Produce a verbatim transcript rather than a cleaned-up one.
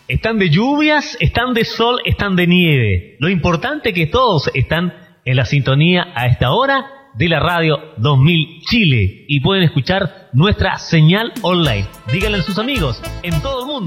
Están de lluvias, están de sol, están de nieve. Lo importante es que todos están en la sintonía a esta hora de la radio dos mil Chile y pueden escuchar nuestra señal online. Díganle a sus amigos en todo el mundo.